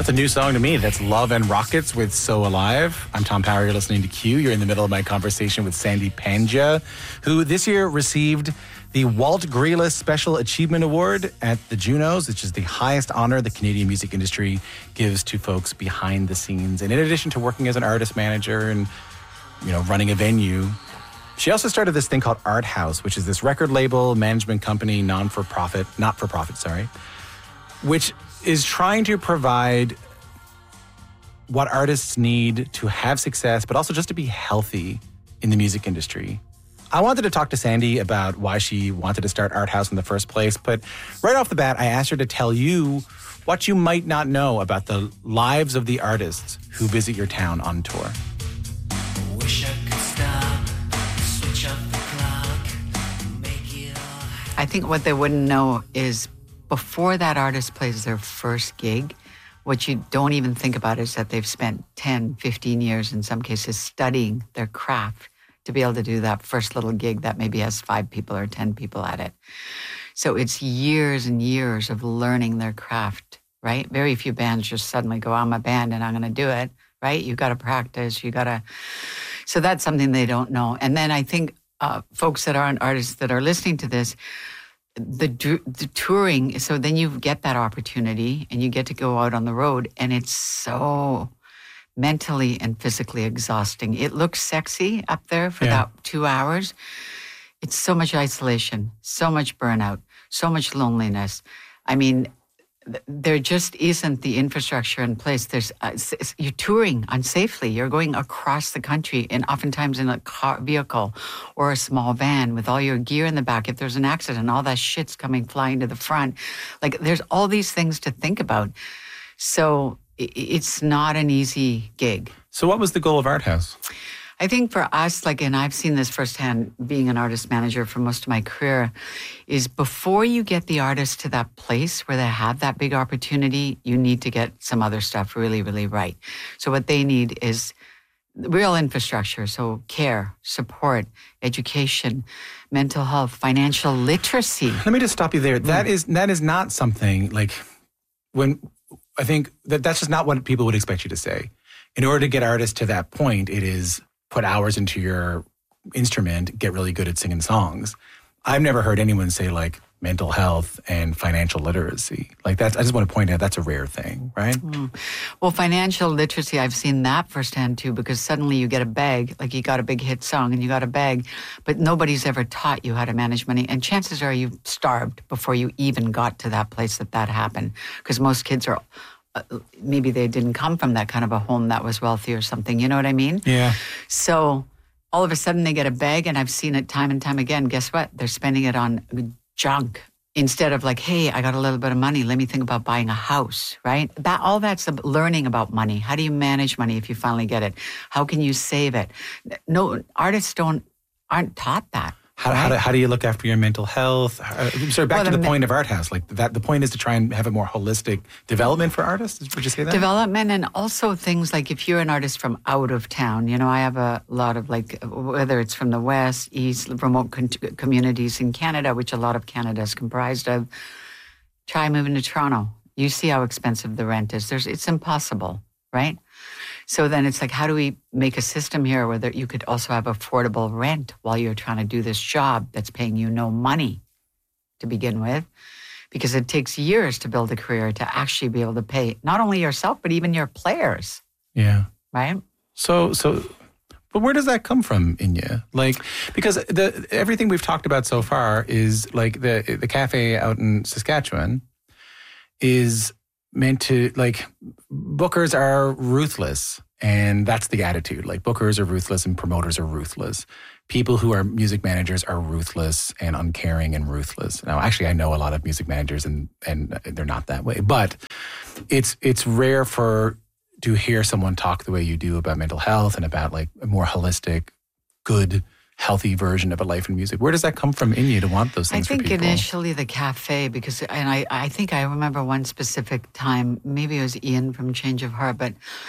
That's a new song to me. That's Love and Rockets with So Alive. I'm Tom Power. You're listening to Q. You're in the middle of my conversation with Sandy Panja, who this year received the Walt Grealis Special Achievement Award at the Junos, which is the highest honor the Canadian music industry gives to folks behind the scenes. And in addition to working as an artist manager and, running a venue, she also started this thing called Art House, which is this record label, management company, not for profit, which is trying to provide what artists need to have success, but also just to be healthy in the music industry. I wanted to talk to Sandy about why she wanted to start Art House in the first place, but right off the bat, I asked her to tell you what you might not know about the lives of the artists who visit your town on tour. Wish I could stop, switch off the clock, make it all. I think what they wouldn't know is before that artist plays their first gig, what you don't even think about is that they've spent 10, 15 years in some cases studying their craft to be able to do that first little gig that maybe has 5 people or 10 people at it. So it's years and years of learning their craft, right? Very few bands just suddenly go, I'm a band and I'm going to do it, right? You got to practice, so that's something they don't know. And then I think folks that aren't artists that are listening to this, the touring, so then you get that opportunity and you get to go out on the road, and it's so mentally and physically exhausting. It looks sexy up there for that 2 hours. It's so much isolation, so much burnout, so much loneliness. I mean, there just isn't the infrastructure in place. You're touring unsafely. You're going across the country, and oftentimes in a car vehicle or a small van with all your gear in the back. If there's an accident, all that shit's coming flying to the front. Like, there's all these things to think about. So it's not an easy gig. So what was the goal of Art House? I think for us, and I've seen this firsthand being an artist manager for most of my career, is before you get the artist to that place where they have that big opportunity, you need to get some other stuff really, really right. So what they need is real infrastructure. So care, support, education, mental health, financial literacy. Let me just stop you there. That is not something when I think that's just not what people would expect you to say. In order to get artists to that point, it is put hours into your instrument, get really good at singing songs. I've never heard anyone say mental health and financial literacy. I just want to point out that's a rare thing, right? Well, financial literacy, I've seen that firsthand too, because suddenly you get a bag, you got a big hit song and you got a bag, but nobody's ever taught you how to manage money. And chances are you starved before you even got to that place that happened. Because most kids are, maybe they didn't come from that kind of a home that was wealthy or something. You know what I mean? Yeah. So all of a sudden they get a bag, and I've seen it time and time again. Guess what? They're spending it on junk instead of hey, I got a little bit of money. Let me think about buying a house, right? All that's learning about money. How do you manage money if you finally get it? How can you save it? No, artists aren't taught that. How do you look after your mental health? Back to the point of Art House. The point is to try and have a more holistic development for artists? Would you say that? Development, and also things if you're an artist from out of town, I have a lot of whether it's from the West, East, remote communities in Canada, which a lot of Canada is comprised of. Try moving to Toronto. You see how expensive the rent is. It's impossible, right? So then it's how do we make a system here where you could also have affordable rent while you're trying to do this job that's paying you no money to begin with? Because it takes years to build a career to actually be able to pay not only yourself, but even your players. Yeah. Right? So, but where does that come from in you? Because everything we've talked about so far is the cafe out in Saskatchewan is meant to, bookers are ruthless, and that's the attitude. Bookers are ruthless and promoters are ruthless. People who are music managers are ruthless and uncaring and ruthless. Now, actually, I know a lot of music managers and they're not that way, but it's rare to hear someone talk the way you do about mental health and about a more holistic, good, healthy version of a life in music. Where does that come from in you to want those things for people? I think initially the cafe, because, I think I remember one specific time, maybe it was Ian from Change of Heart,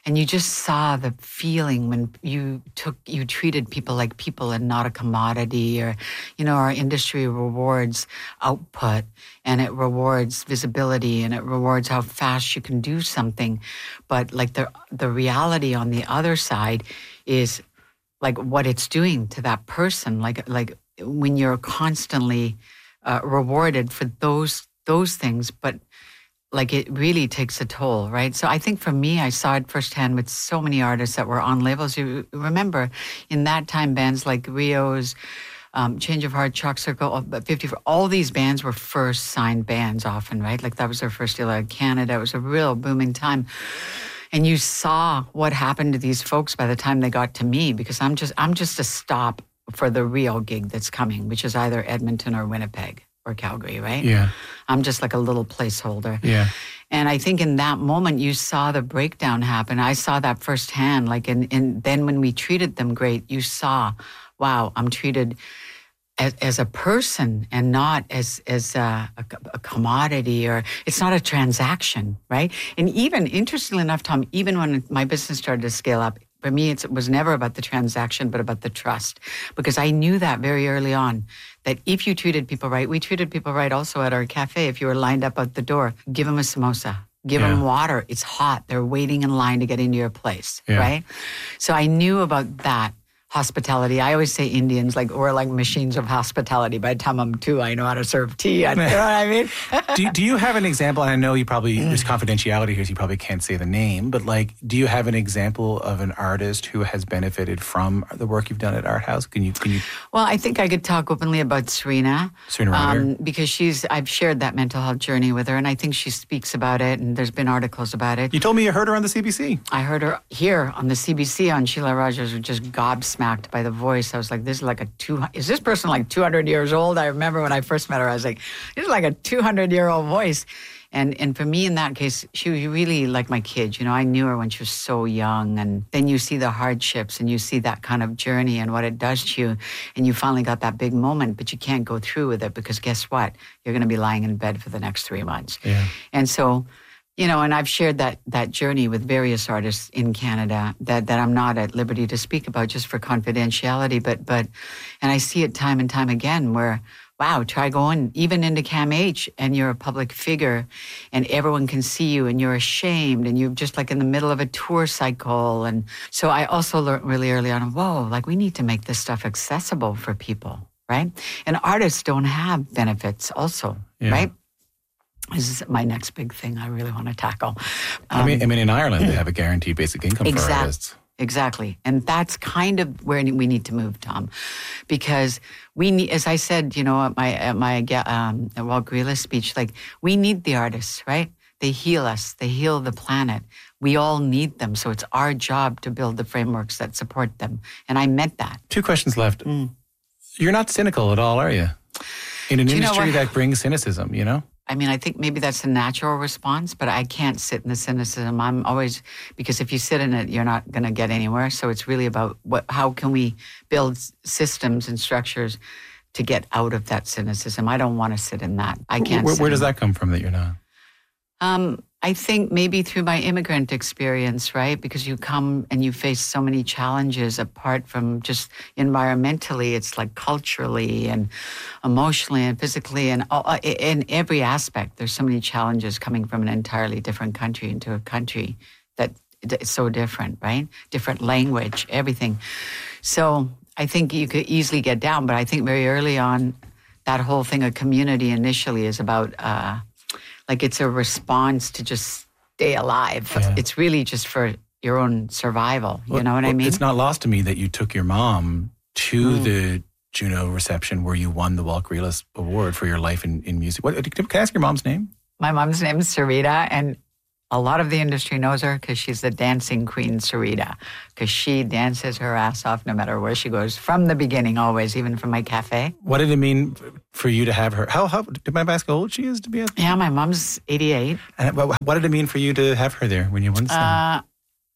And you just saw the feeling when you treated people like people and not a commodity, or, our industry rewards output, and it rewards visibility, and it rewards how fast you can do something. But like the reality on the other side is like what it's doing to that person. Like when you're constantly rewarded for those things, but like it really takes a toll, right? So I think for me, I saw it firsthand with so many artists that were on labels. You remember in that time, bands like Rio's, Change of Heart, Chalk Circle, 54, all these bands were first signed bands often, right? Like that was their first deal out of Canada. It was a real booming time. And you saw what happened to these folks by the time they got to me, because I'm just a stop for the real gig that's coming, which is either Edmonton or Winnipeg or Calgary, right? Yeah. I'm just like a little placeholder. Yeah. And I think in that moment, you saw the breakdown happen. I saw that firsthand. Like, and then when we treated them great, you saw, wow, I'm treated as a person and not as a commodity, or it's not a transaction, right? And even, interestingly enough, Tom, even when my business started to scale up, for me, it was never about the transaction, but about the trust. Because I knew that very early on, that if you treated people right, we treated people right also at our cafe. If you were lined up out the door, give them a samosa, give them water. It's hot. They're waiting in line to get into your place, right? So I knew about that. Hospitality. I always say Indians, like, we're like machines of hospitality. By the time I'm 2, I know how to serve tea. You know what I mean? do you have an example? And I know you probably, there's confidentiality here, so you probably can't say the name, but like, do you have an example of an artist who has benefited from the work you've done at Art House? Can you? Well, I think I could talk openly about Serena Ryder. because I've shared that mental health journey with her, and I think she speaks about it, and there's been articles about it. You told me you heard her on the CBC. I heard her here on the CBC on Sheila Rogers, just gobsmacked by the voice. I was like, this is like is this person like 200 years old? I remember when I first met her, I was like, this is like a 200-year-old voice. And for me, in that case, she was really like my kid. I knew her when she was so young. And then you see the hardships and you see that kind of journey and what it does to you. And you finally got that big moment, but you can't go through with it because guess what? You're going to be lying in bed for the next 3 months. Yeah. And so, and I've shared that journey with various artists in Canada that I'm not at liberty to speak about just for confidentiality, but I see it time and time again where, wow, try going even into CAMH and you're a public figure and everyone can see you and you're ashamed and you're just like in the middle of a tour cycle. And so I also learned really early on, whoa, like we need to make this stuff accessible for people, right? And artists don't have benefits also, right? This is my next big thing I really want to tackle. I mean, in Ireland, they have a guaranteed basic income for artists. Exactly. And that's kind of where we need to move, Tom, because we need, as I said, at my Walt Grealish speech, like we need the artists, right? They heal us. They heal the planet. We all need them. So it's our job to build the frameworks that support them. And I meant that. 2 questions left. You're not cynical at all, are you? In an industry that brings cynicism, I mean, I think maybe that's a natural response, but I can't sit in the cynicism. I'm always, because if you sit in it, you're not going to get anywhere. So it's really about how can we build systems and structures to get out of that cynicism. I don't want to sit in that. I can't. Where does that come from that you're not? I think maybe through my immigrant experience, right? Because you come and you face so many challenges apart from just environmentally, it's like culturally and emotionally and physically and in every aspect. There's so many challenges coming from an entirely different country into a country that is so different, right? Different language, everything. So I think you could easily get down, but I think very early on, that whole thing of community initially is about like it's a response to just stay alive. Yeah. It's really just for your own survival. You know what I mean? It's not lost to me that you took your mom to the Juno reception where you won the Walt Grealish Award for your life in music. Can I ask your mom's name? My mom's name is Sarita, and a lot of the industry knows her because she's the dancing queen, Sarita, because she dances her ass off no matter where she goes from the beginning, always, even from my cafe. What did it mean for you to have her? How did my ask how old she is to be? Yeah, my mom's 88. And what did it mean for you to have her there when you won?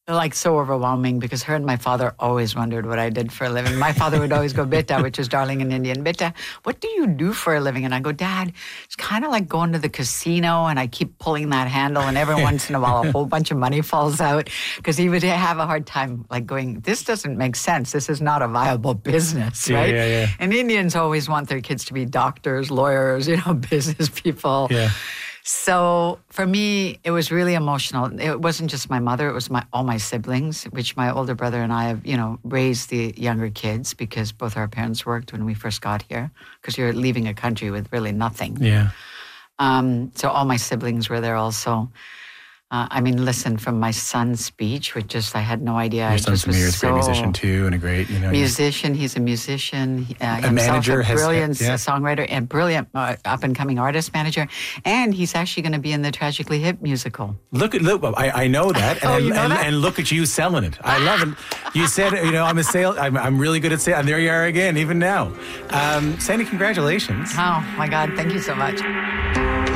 like so overwhelming because her and my father always wondered what I did for a living. My father would always go, Beta, which is darling in Indian. Beta, what do you do for a living? And I go, Dad, it's kind of like going to the casino and I keep pulling that handle and every once in a while a whole bunch of money falls out because he would have a hard time like going, this doesn't make sense. This is not a viable business, right? Yeah. And Indians always want their kids to be doctors, lawyers, business people. Yeah. So for me, it was really emotional. It wasn't just my mother; it was all my siblings, which my older brother and I have, raised the younger kids because both our parents worked when we first got here. Because you're leaving a country with really nothing. Yeah. So all my siblings were there also. Listen, from my son's speech, which just I had no idea. Your son's a great musician too, and a great, musician. He's a musician, a manager, a brilliant songwriter, and brilliant up and coming artist manager. And he's actually going to be in the Tragically Hip musical. Look! I know that, and, you know that? And look at you selling it. I love it. You said, I'm really good at sales, and there you are again, even now. Sandy, congratulations! Oh my God! Thank you so much.